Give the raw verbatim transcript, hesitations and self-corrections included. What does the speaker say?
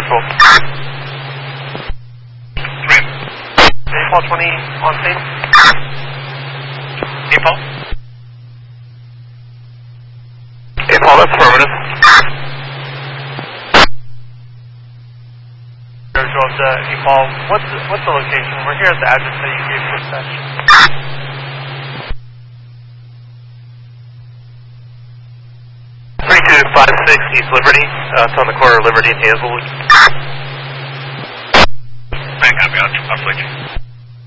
twelve. Paul twenty on scene. Hey, Paul. Hey, Paul, that's affirmative. Uh, hey, Paul, what's the, what's the location? We're here at the address that you gave dispatch. three two five six East Liberty. Uh, it's on the corner of Liberty and Hazelwood. I copy. I'll, I'll switch.